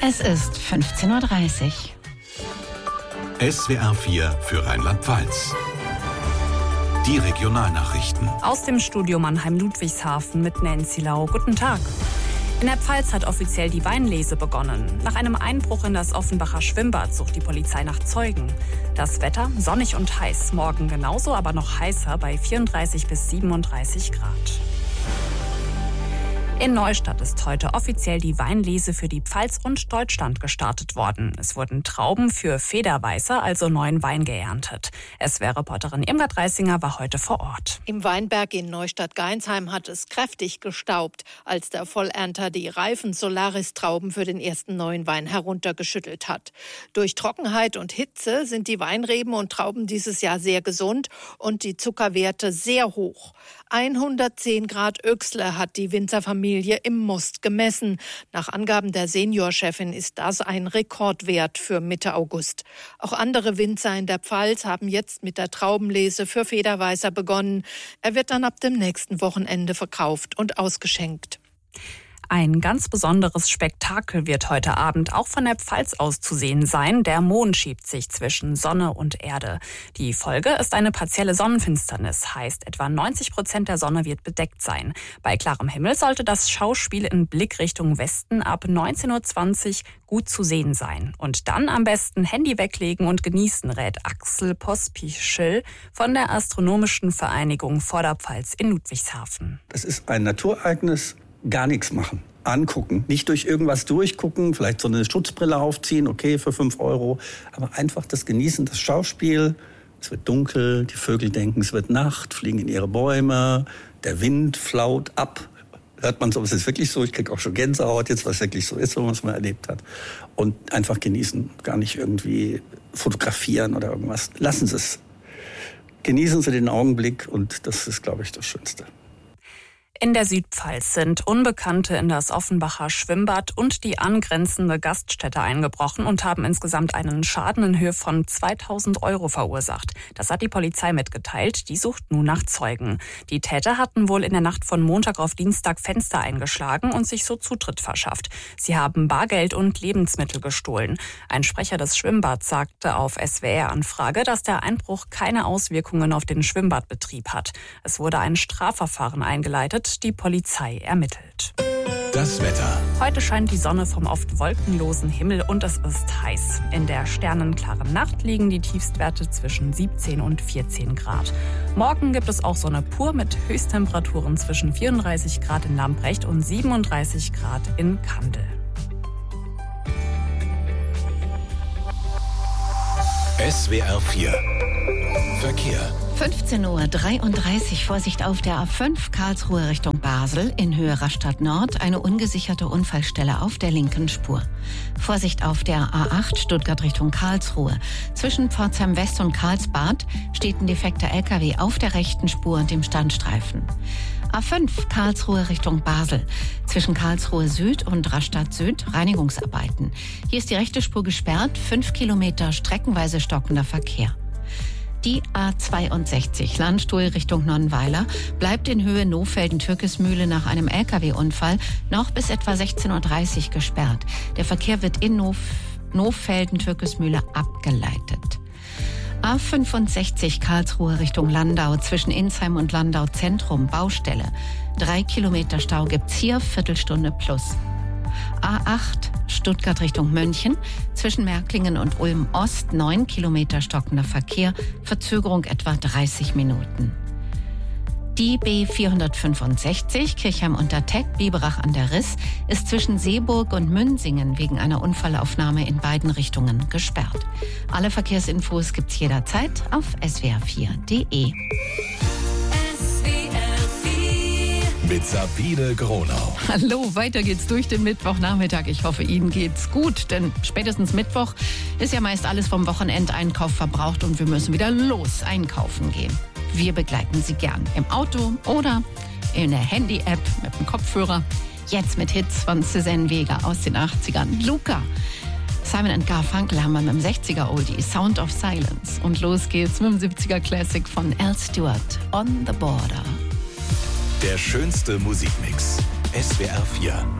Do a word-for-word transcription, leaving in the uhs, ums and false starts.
Es ist fünfzehn Uhr dreißig. S W R vier für Rheinland-Pfalz. Die Regionalnachrichten. Aus dem Studio Mannheim-Ludwigshafen mit Nancy Lau. Guten Tag. In der Pfalz hat offiziell die Weinlese begonnen. Nach einem Einbruch in das Offenbacher Schwimmbad sucht die Polizei nach Zeugen. Das Wetter sonnig und heiß. Morgen genauso, aber noch heißer bei vierunddreißig bis siebenunddreißig Grad. In Neustadt ist heute offiziell die Weinlese für die Pfalz und Deutschland gestartet worden. Es wurden Trauben für Federweißer, also neuen Wein, geerntet. S W R-Reporterin Irmgard Reisinger war heute vor Ort. Im Weinberg in Neustadt-Gainsheim hat es kräftig gestaubt, als der Vollernter die reifen Solaris-Trauben für den ersten neuen Wein heruntergeschüttelt hat. Durch Trockenheit und Hitze sind die Weinreben und Trauben dieses Jahr sehr gesund und die Zuckerwerte sehr hoch. hundertzehn Grad Öchsle hat die Winzerfamilie im Most gemessen. Nach Angaben der Seniorchefin ist das ein Rekordwert für Mitte August. Auch andere Winzer in der Pfalz haben jetzt mit der Traubenlese für Federweißer begonnen. Er wird dann ab dem nächsten Wochenende verkauft und ausgeschenkt. Ein ganz besonderes Spektakel wird heute Abend auch von der Pfalz aus zu sehen sein. Der Mond schiebt sich zwischen Sonne und Erde. Die Folge ist eine partielle Sonnenfinsternis, heißt etwa neunzig Prozent der Sonne wird bedeckt sein. Bei klarem Himmel sollte das Schauspiel in Blickrichtung Westen ab neunzehn Uhr zwanzig gut zu sehen sein. Und dann am besten Handy weglegen und genießen, rät Axel Pospischl von der Astronomischen Vereinigung Vorderpfalz in Ludwigshafen. Das ist ein Naturereignis. Gar nichts machen, angucken, nicht durch irgendwas durchgucken, vielleicht so eine Schutzbrille aufziehen, okay, für fünf Euro, aber einfach das Genießen, das Schauspiel. Es wird dunkel, die Vögel denken, es wird Nacht, fliegen in ihre Bäume, der Wind flaut ab. Hört man so, es ist wirklich so, ich kriege auch schon Gänsehaut jetzt, was wirklich so ist, was man erlebt hat. Und einfach genießen, gar nicht irgendwie fotografieren oder irgendwas. Lassen Sie es. Genießen Sie den Augenblick und das ist, glaube ich, das Schönste. In der Südpfalz sind Unbekannte in das Offenbacher Schwimmbad und die angrenzende Gaststätte eingebrochen und haben insgesamt einen Schaden in Höhe von zweitausend Euro verursacht. Das hat die Polizei mitgeteilt. Die sucht nun nach Zeugen. Die Täter hatten wohl in der Nacht von Montag auf Dienstag Fenster eingeschlagen und sich so Zutritt verschafft. Sie haben Bargeld und Lebensmittel gestohlen. Ein Sprecher des Schwimmbads sagte auf S W R-Anfrage, dass der Einbruch keine Auswirkungen auf den Schwimmbadbetrieb hat. Es wurde ein Strafverfahren eingeleitet. Die Polizei ermittelt. Das Wetter. Heute scheint die Sonne vom oft wolkenlosen Himmel und es ist heiß. In der sternenklaren Nacht liegen die Tiefstwerte zwischen siebzehn und vierzehn Grad. Morgen gibt es auch Sonne pur mit Höchsttemperaturen zwischen vierunddreißig Grad in Lamprecht und siebenunddreißig Grad in Kandel. S W R vier Verkehr. fünfzehn Uhr dreiunddreißig, Vorsicht auf der A fünf Karlsruhe Richtung Basel, in Höhe Rastatt Nord, eine ungesicherte Unfallstelle auf der linken Spur. Vorsicht auf der A acht Stuttgart Richtung Karlsruhe. Zwischen Pforzheim West und Karlsbad steht ein defekter L K W auf der rechten Spur und dem Standstreifen. A fünf Karlsruhe Richtung Basel. Zwischen Karlsruhe Süd und Rastatt Süd Reinigungsarbeiten. Hier ist die rechte Spur gesperrt, fünf Kilometer streckenweise stockender Verkehr. Die A zweiundsechzig Landstuhl Richtung Nonnweiler bleibt in Höhe Nohfelden-Türkismühle nach einem L K W-Unfall noch bis etwa sechzehn Uhr dreißig gesperrt. Der Verkehr wird in Nof- Nohfelden-Türkismühle abgeleitet. A fünfundsechzig Karlsruhe Richtung Landau zwischen Insheim und Landau Zentrum Baustelle. Drei Kilometer Stau gibt's hier, Viertelstunde plus. A acht Stuttgart Richtung München, zwischen Märklingen und Ulm Ost neun Kilometer stockender Verkehr, Verzögerung etwa dreißig Minuten. Die B vierhundertfünfundsechzig Kirchheim-Unterteck, Biberach an der Riss, ist zwischen Seeburg und Münsingen wegen einer Unfallaufnahme in beiden Richtungen gesperrt. Alle Verkehrsinfos gibt's jederzeit auf S W R vier Punkt de. Mit Sabine Gronau. Hallo, weiter geht's durch den Mittwochnachmittag. Ich hoffe, Ihnen geht's gut, denn spätestens Mittwoch ist ja meist alles vom Wochenendeinkauf verbraucht und wir müssen wieder los einkaufen gehen. Wir begleiten Sie gern im Auto oder in der Handy-App mit dem Kopfhörer. Jetzt mit Hits von Suzanne Vega aus den achtzigern. Luca. Simon and Garfunkel haben wir mit dem sechziger-Oldie Sound of Silence. Und los geht's mit dem siebziger-Classic von Al Stewart, On the Border. Der schönste Musikmix. S W R vier.